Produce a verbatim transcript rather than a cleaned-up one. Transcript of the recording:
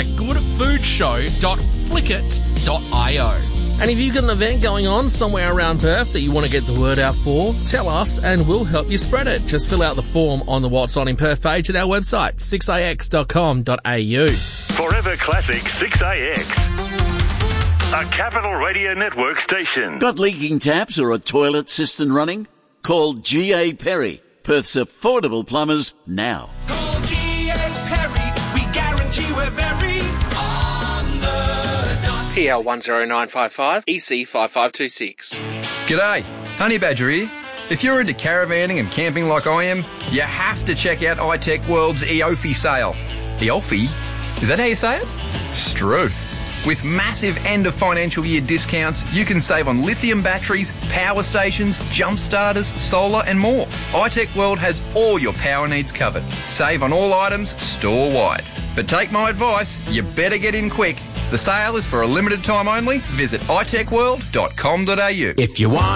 at good food show dot flickit dot io. And if you've got an event going on somewhere around Perth that you want to get the word out for, tell us and we'll help you spread it. Just fill out the form on the What's On in Perth page at our website, six a x dot com dot a u. Forever Classic six A X. A Capital Radio Network station. Got leaking taps or a toilet cistern running? Call G A Perry, Perth's affordable plumbers, now. Call G A Perry, we guarantee we're very on the dot. P L one zero nine five five, E C five five two six. G'day, Honey Badger here. If you're into caravanning and camping like I am, you have to check out iTech World's Eofi sale. Eofi? Is that how you say it? Struth. With massive end of financial year discounts, you can save on lithium batteries, power stations, jump starters, solar and more. iTech World has all your power needs covered. Save on all items store-wide. But take my advice, you better get in quick. The sale is for a limited time only. Visit i tech world dot com dot a u. If you want